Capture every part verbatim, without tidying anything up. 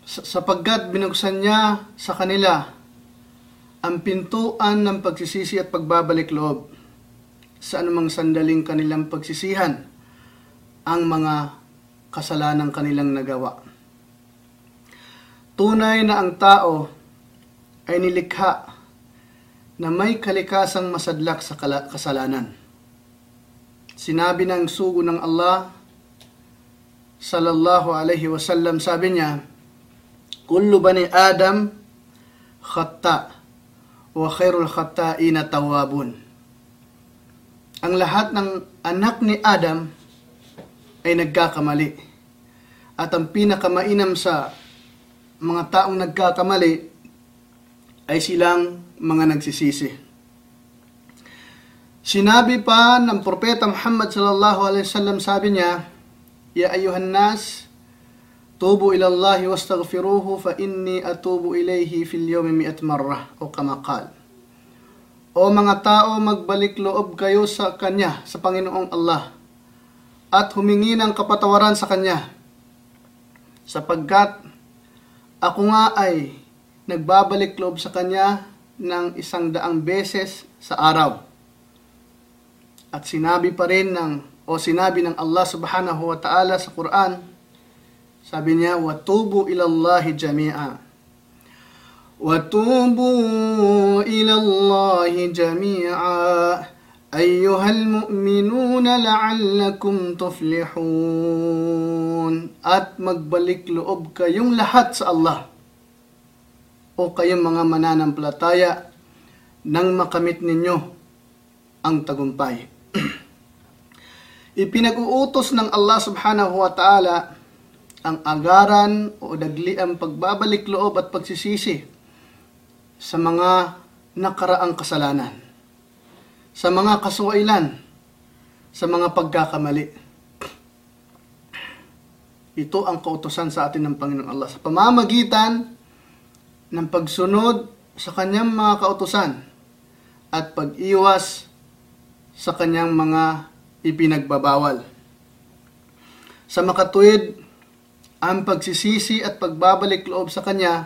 sapagkat binuksan niya sa kanila ang pintuan ng pagsisisi at pagbabalik loob sa anumang sandaling kanilang pagsisihan ang mga kasalanang kanilang nagawa. Tunay na ang tao ay nilikha na may kalikasang masadlak sa kasalanan. Sinabi ng sugo ng Allah sallallahu alaihi wasallam, sabi niya, kullu bani Adam khata wa khairul khata'ina tawwabun. Ang lahat ng anak ni Adam ay nagkakamali. At ang pinakamainam sa mga taong nagkakamali ay silang mga nagsisisi. Sinabi pa ng propeta Muhammad sallallahu alaihi wasallam, sabi niya, ya ayuhan nas, tubu ila Allah wastaghfiruhu fa inni atubu ilayhi fil yawmi mi'at marrah, o kama qala. O mga tao, magbalik loob kayo sa Kanya, sa Panginoong Allah, at humingi ng kapatawaran sa Kanya, sapagkat ako nga ay nagbabalik loob sa Kanya ng isang daang beses sa araw. At sinabi pa rin ng, o sinabi ng Allah subhanahu wa ta'ala sa Quran, sabi niya, وَتُوبُوا إِلَى اللَّهِ جَمِيعًا وَتُوبُوا إِلَى اللَّهِ جَمِيعًا أَيُّهَا الْمُؤْمِنُونَ لَعَلَّكُمْ تُفْلِحُونَ. At magbalik loob kayong lahat sa Allah, o kayong mga mananampalataya, nang makamit ninyo ang tagumpay. Ipinag-uutos ng Allah subhanahu wa ta'ala ang agaran o dagliang pagbabalik loob at pagsisisi sa mga nakaraang kasalanan, sa mga kasuwailan, sa mga pagkakamali. Ito ang kautusan sa atin ng Panginoong Allah sa pamamagitan ng pagsunod sa Kanyang mga kautusan at pag-iwas sa Kanyang mga ipinagbabawal. Sa makatuwid, ang pagsisisi at pagbabalik loob sa Kanya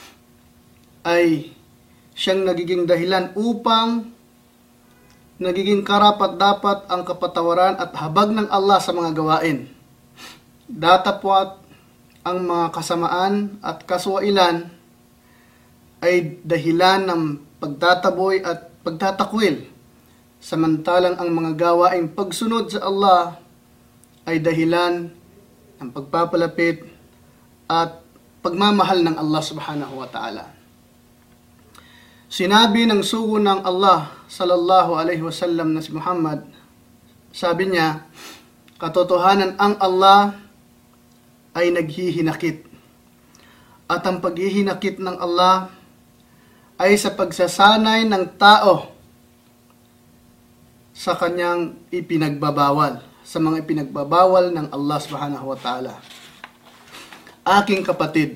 ay siyang nagiging dahilan upang nagiging karapat-dapat ang kapatawaran at habag ng Allah sa mga gawain. Datapwat ang mga kasamaan at kaswailan ay dahilan ng pagtataboy at pagtatakwil, samantalang ang mga gawaing pagsunod sa Allah ay dahilan ng pagpapalapit at pagmamahal ng Allah subhanahu wa ta'ala. Sinabi ng sugo ng Allah sallallahu alaihi wasallam na si Muhammad, sabi niya, katotohanan ang Allah ay naghihinakit, at ang paghihinakit ng Allah ay sa pagsasanay ng tao sa kanyang ipinagbabawal, sa mga ipinagbabawal ng Allah subhanahu wa ta'ala. Aking kapatid,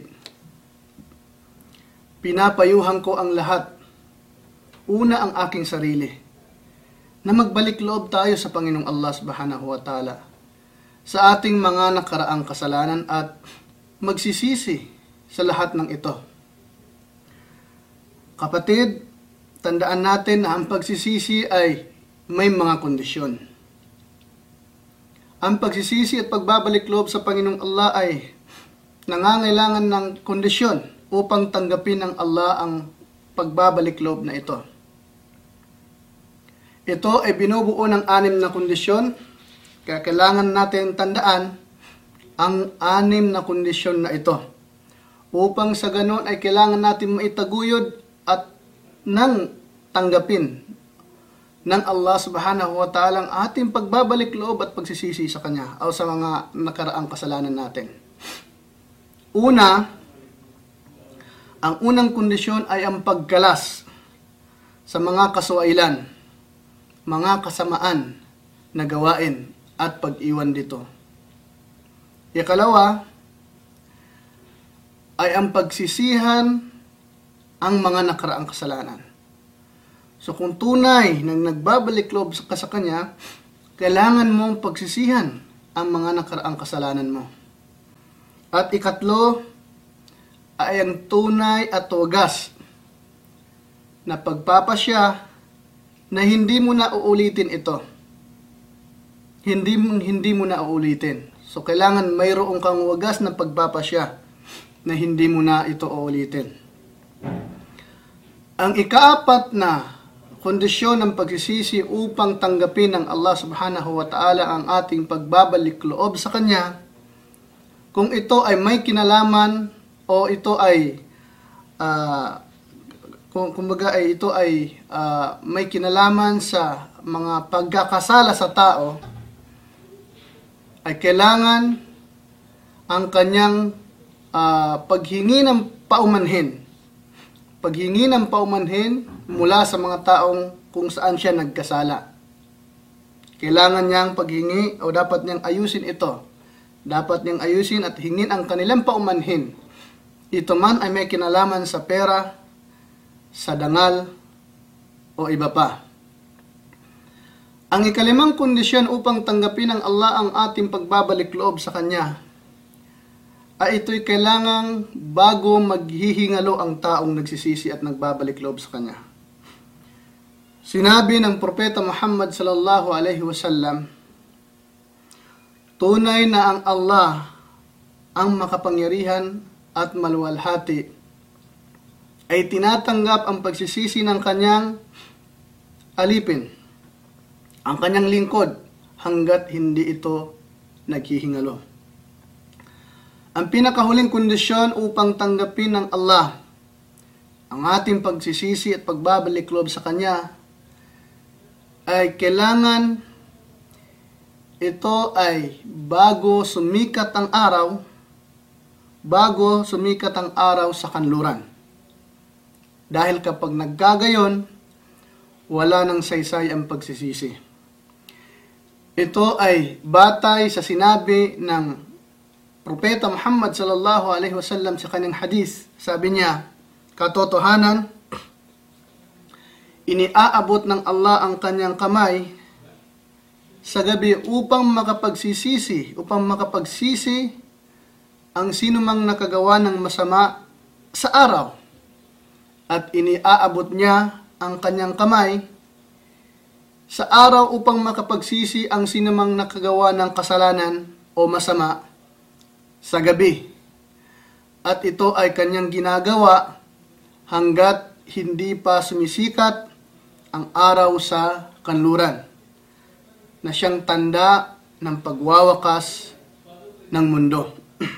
pinapayuhan ko ang lahat, una ang aking sarili, na magbalik loob tayo sa Panginoong Allah subhanahu wa ta'ala sa ating mga nakaraang kasalanan at magsisisi sa lahat ng ito. Kapatid, tandaan natin na ang pagsisisi ay may mga kondisyon. Ang pagsisisi at pagbabalik loob sa Panginoong Allah ay nangangailangan ng kondisyon upang tanggapin ng Allah ang pagbabalik loob na ito. Ito ay binubuo ng anim na kondisyon, kaya kailangan natin tandaan ang anim na kondisyon na ito. Upang sa ganon ay kailangan natin maitaguyod at nang tanggapin ng Allah subhanahu wa ta'ala ang ating pagbabalik loob at pagsisisi sa Kanya o sa mga nakaraang kasalanan natin. Una, ang unang kondisyon ay ang pagkalas sa mga kaswailan, mga kasamaan na gawain at pag-iwan dito. Ikalawa ay ang pagsisihan ang mga nakaraang kasalanan. So kung tunay nang nagbabalik loob ka sa Kanya, kailangan mong pagsisihan ang mga nakaraang kasalanan mo. At ikatlo ay ang tunay at wagas na pagpapasya na hindi mo na uulitin ito. Hindi, hindi mo na uulitin. So, kailangan mayroong kang wagas na pagpapasya na hindi mo na ito uulitin. Ang ikaapat na kondisyon ng pagsisisi upang tanggapin ng Allah subhanahu wa ta'ala ang ating pagbabalik loob sa Kanya, kung ito ay may kinalaman o ito ay uh, kung kumbaga ay ito ay uh, may kinalaman sa mga pagkakasala sa tao, ay kailangan ang kanyang uh, paghingi ng paumanhin paghingi ng paumanhin mula sa mga taong kung saan siya nagkasala. Kailangan niyang paghingi o dapat niyang ayusin ito. Dapat niyang ayusin at hingin ang kanilang paumanhin. Ito man ay may kinalaman sa pera, sa dangal, o iba pa. Ang ikalimang kondisyon upang tanggapin ng Allah ang ating pagbabalik loob sa Kanya ay ito'y kailangang bago maghihingalo ang taong nagsisisi at nagbabalik loob sa Kanya. Sinabi ng Propeta Muhammad sallallahu alaihi wasallam, tunay na ang Allah ang makapangyarihan at maluwalhati ay tinatanggap ang pagsisisi ng Kanyang alipin, ang Kanyang lingkod, hanggat hindi ito naghihingalo. Ang pinakahuling kondisyon upang tanggapin ng Allah ang ating pagsisisi at pagbabalik loob sa Kanya ay kailangan ito ay bago sumikat ang araw, bago sumikat ang araw sa kanluran. Dahil kapag naggagayon, wala nang saysay ang pagsisisi. Ito ay batay sa sinabi ng Propeta Muhammad sallallahu alaihi wasallam sa kanyang hadith. Sabi niya, katotohanan, iniaabot ng Allah ang kanyang kamay sa gabi upang makapagsisisi, upang makapagsisi ang sinumang nakagawa ng masama sa araw. At iniaabot niya ang kanyang kamay sa araw upang makapagsisi ang sinumang nakagawa ng kasalanan o masama sa gabi. At ito ay kanyang ginagawa hanggat hindi pa sumisikat ang araw sa kanluran, na siyang tanda ng pagwawakas ng mundo.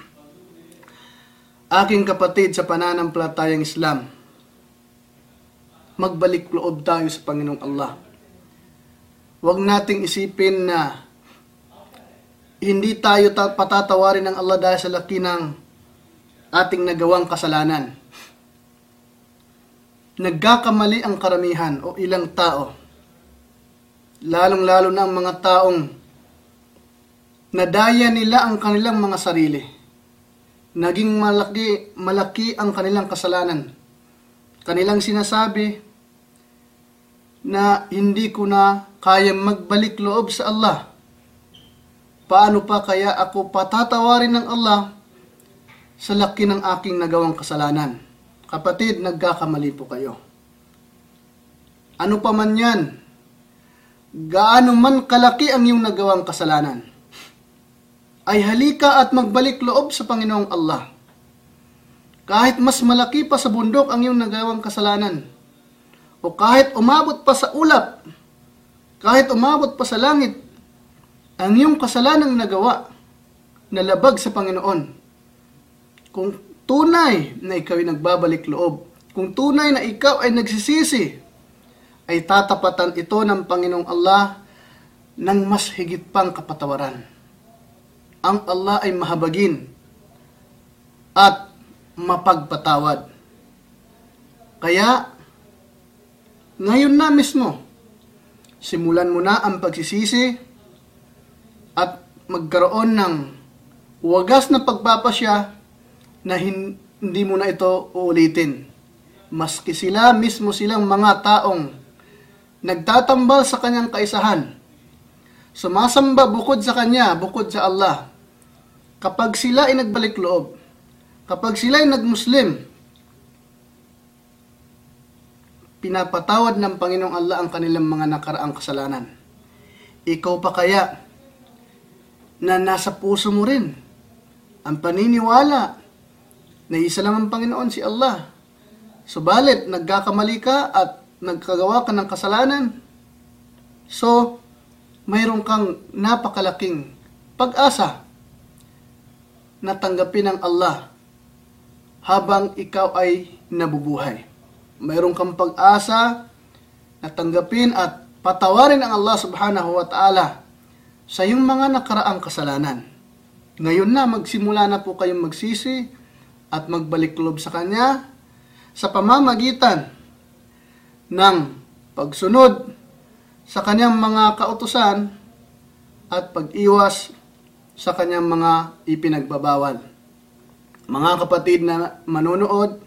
Aking kapatid sa pananampalatayang Islam, magbalik loob tayo sa Panginoong Allah. Huwag nating isipin na hindi tayo patatawarin ng Allah dahil sa laki ng ating nagawang kasalanan. Nagkakamali ang karamihan o ilang tao, lalong-lalo na ang mga taong nadaya nila ang kanilang mga sarili. Naging malaki, malaki ang kanilang kasalanan. Kanilang sinasabi na hindi ko na kaya magbalik loob sa Allah. Paano pa kaya ako patatawarin ng Allah sa laki ng aking nagawang kasalanan? Kapatid, nagkakamali po kayo. Ano pa man yan, gaano man kalaki ang iyong nagawang kasalanan, ay halika at magbalik loob sa Panginoong Allah. Kahit mas malaki pa sa bundok ang iyong nagawang kasalanan, o kahit umabot pa sa ulap, kahit umabot pa sa langit, ang iyong kasalanang nagawa, nalabag sa Panginoon. Kung tunay na ikaw ay nagbabalik loob, kung tunay na ikaw ay nagsisisi, ay tatapatan ito ng Panginoong Allah ng mas higit pang kapatawaran. Ang Allah ay mahabagin at mapagpatawad. Kaya, ngayon na mismo, simulan mo na ang pagsisisi at magkaroon ng wagas na pagpapasya na hindi mo na ito uulitin. Maski sila mismo silang mga taong nagtatambal sa kanyang kaisahan, sumasamba bukod sa kanya, bukod sa Allah, kapag sila ay nagbalik loob, kapag sila'y nag-Muslim, pinapatawad ng Panginoong Allah ang kanilang mga nakaraang kasalanan. Ikaw pa kaya na nasa puso mo rin ang paniniwala na isa lang ang Panginoon, si Allah. Subalit, nagkakamali ka at nagkagawa ka ng kasalanan. So, mayroon kang napakalaking pag-asa na tanggapin ng Allah habang ikaw ay nabubuhay. Mayroon kang pag-asa na tanggapin at patawarin ang Allah subhanahu wa ta'ala sa iyong mga nakaraang kasalanan. Ngayon na, magsimula na po kayong magsisi at magbalik loob sa Kanya sa pamamagitan ng pagsunod sa Kanyang mga kautusan at pag-iwas sa Kanyang mga ipinagbabawal. Mga kapatid na manonood,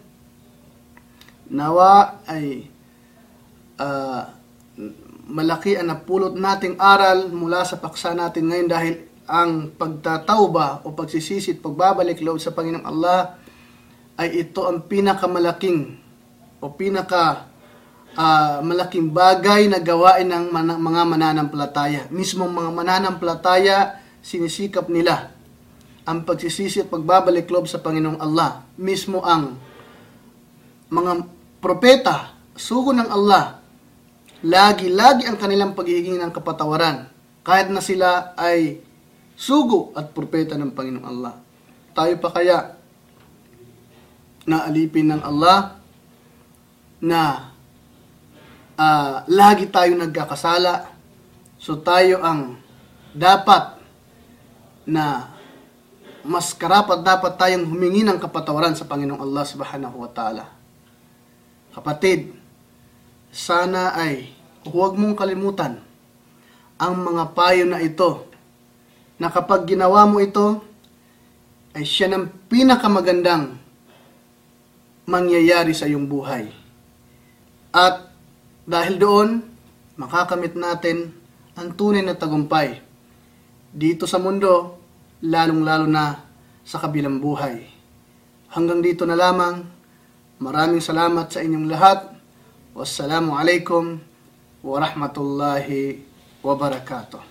nawa ay uh, malaki ang napulot nating aral mula sa paksa natin ngayon, dahil ang pagtatawba o pagsisisit, pagbabalik loob sa Panginoong Allah ay ito ang pinakamalaking o pinaka uh, malaking bagay na gawain ng man- mga mananampalataya. Mismo mga mananampalataya, sinisikap nila ang pagsisisi at pagbabalik loob sa Panginoong Allah. Mismo ang mga propeta, sugo ng Allah, lagi-lagi ang kanilang paghihingi ng kapatawaran, kahit na sila ay sugo at propeta ng Panginoong Allah. Tayo pa kaya naalipin ng Allah na uh, lagi tayo nagkakasala, so tayo ang dapat na mas karapat dapat tayong humingi ng kapatawaran sa Panginoong Allah subhanahu wa ta'ala. Kapatid, sana ay huwag mong kalimutan ang mga payo na ito, na kapag ginawa mo ito, ay siya ng pinakamagandang mangyayari sa iyong buhay. At dahil doon, makakamit natin ang tunay na tagumpay dito sa mundo, lalong-lalo na sa kabilang buhay. Hanggang dito na lamang. Maraming salamat sa inyong lahat. Wassalamu alaikum wa rahmatullahi wa barakatuh.